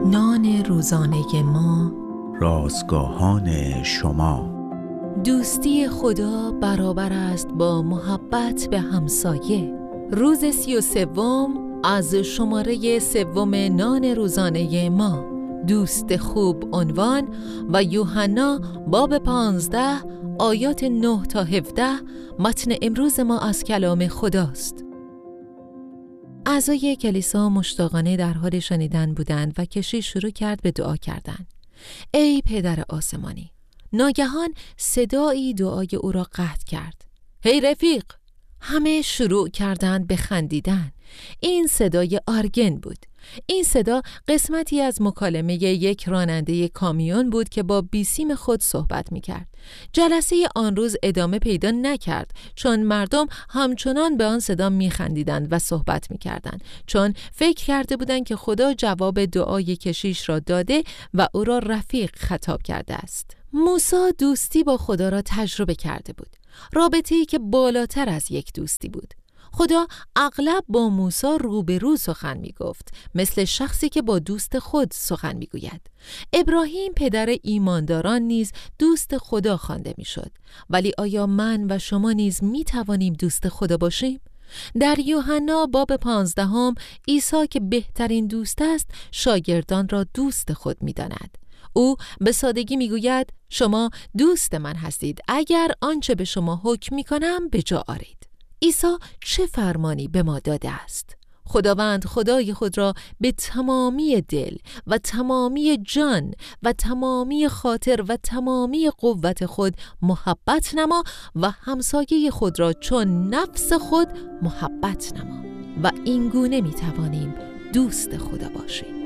نان روزانه ما، رازگاهان شما. دوستی خدا برابر است با محبت به همسایه. روز 33 از شماره 3 نان روزانه ما، دوست خوب عنوان و یوحنا باب 15 آیات 9 تا 17. متن امروز ما از کلام خداست. اعضای کلیسا مشتاقانه در حال شنیدن بودند و کشیش شروع کرد به دعا کردن. ای پدر آسمانی. ناگهان صدایی دعای او را قطع کرد. هی رفیق. همه شروع کردند به خندیدن. این صدای آرگن بود. این صدا قسمتی از مکالمه یک راننده کامیون بود که با بیسیم خود صحبت می‌کرد. جلسه آن روز ادامه پیدا نکرد چون مردم همچنان به آن صدا می‌خندیدند و صحبت می‌کردند، چون فکر کرده بودند که خدا جواب دعای کشیش را داده و او را رفیق خطاب کرده است. موسی دوستی با خدا را تجربه کرده بود، رابطه‌ای که بالاتر از یک دوستی بود. خدا اغلب با موسی روبرو سخن می گفت، مثل شخصی که با دوست خود سخن می گوید. ابراهیم پدر ایمانداران نیز دوست خدا خوانده می شد. ولی آیا من و شما نیز می توانیم دوست خدا باشیم؟ در یوحنا باب 15 عیسی که بهترین دوست است، شاگردان را دوست خود می داند. او به سادگی می گوید شما دوست من هستید اگر آنچه به شما حکم می کنم به جا آرید. عیسی چه فرمانی به ما داده است؟ خداوند خدای خود را به تمامی دل و تمامی جان و تمامی خاطر و تمامی قوت خود محبت نما و همسایه خود را چون نفس خود محبت نما و این گونه می توانیم دوست خدا باشیم.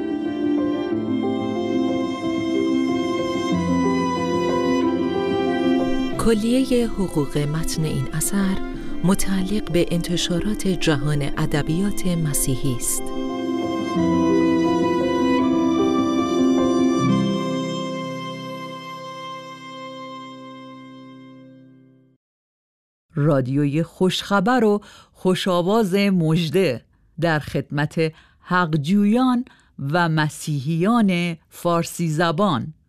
کلیه حقوق متن این اثر متعلق به انتشارات جهان ادبیات مسیحی است. رادیوی خوشخبر و خوشاواز مژده در خدمت حقجویان و مسیحیان فارسی زبان.